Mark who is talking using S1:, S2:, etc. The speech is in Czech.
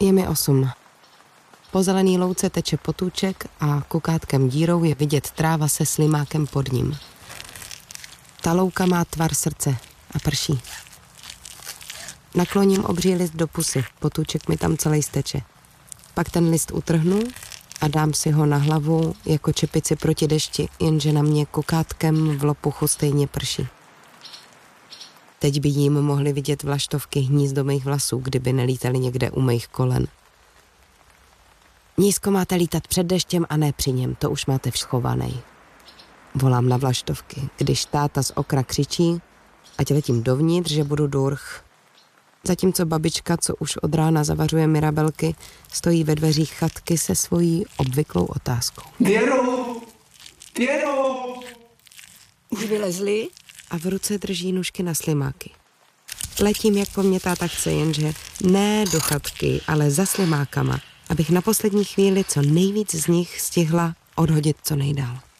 S1: Je mi 8. Po zelený louce teče potůček a kukátkem dírou je vidět tráva se slimákem pod ním. Ta louka má tvar srdce a prší. Nakloním obří list do pusy, potůček mi tam celý steče. Pak ten list utrhnu a dám si ho na hlavu jako čepici proti dešti, jenže na mě kukátkem v lopuchu stejně prší. Teď by jim mohli vidět vlaštovky hnízdo mých vlasů, kdyby nelítali někde u mých kolen. Nízko máte lítat před deštěm a ne při něm, to už máte všchovanej. Volám na vlaštovky, když táta z okna křičí, ať letím dovnitř, že budu durch. Zatímco babička, co už od rána zavařuje mirabelky, stojí ve dveřích chatky se svojí obvyklou otázkou.
S2: Věro! Věro!
S3: Už vylezli?
S1: A v ruce drží nůžky na slimáky. Letím, jak po mně táta chce, jenže ne do chatky, ale za slimákama, abych na poslední chvíli co nejvíc z nich stihla odhodit co nejdál.